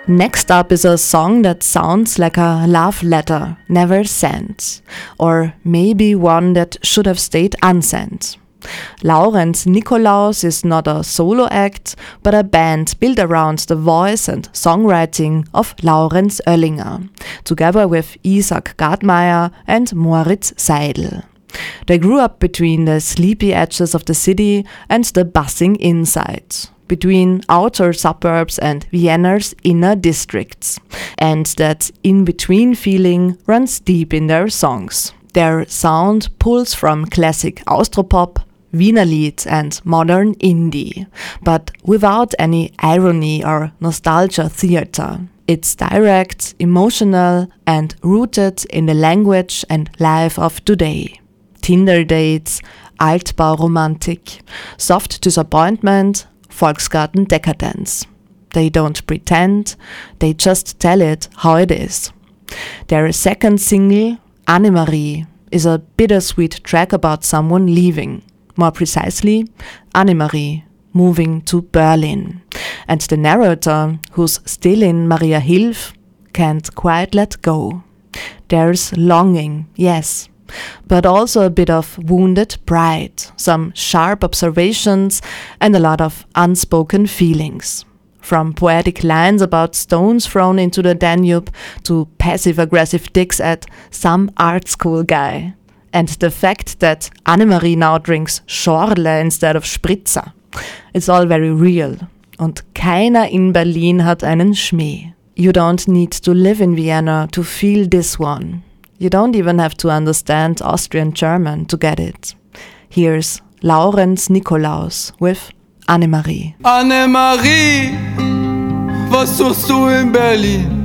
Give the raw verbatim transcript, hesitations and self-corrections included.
Next up is a song that sounds like a love letter never sent, or maybe one that should have stayed unsent. Laurenz Nikolaus is not a solo act, but a band built around the voice and songwriting of Laurenz Oellinger, together with Isaac Gardmeier and Moritz Seidel. They grew up between the sleepy edges of the city and the buzzing inside, between outer suburbs and Vienna's inner districts, and that in-between feeling runs deep in their songs. Their sound pulls from classic Austropop, Wienerlied and modern indie, but without any irony or nostalgia theater. It's direct, emotional and rooted in the language and life of today. Tinder dates, Altbauromantik, soft disappointment, Volksgarten decadence. They don't pretend, they just tell it how it is. Their second single, Annemarie, is a bittersweet track about someone leaving. More precisely, Annemarie moving to Berlin. And the narrator, who's still in Maria Hilf, can't quite let go. There's longing, yes, but also a bit of wounded pride, some sharp observations and a lot of unspoken feelings. From poetic lines about stones thrown into the Danube to passive-aggressive digs at some art school guy. And the fact that Annemarie now drinks Schorle instead of Spritzer. It's all very real. Und keiner in Berlin hat einen Schmäh. You don't need to live in Vienna to feel this one. You don't even have to understand Austrian German to get it. Here's Laurenz Nikolaus with Annemarie. Annemarie, was suchst du in Berlin?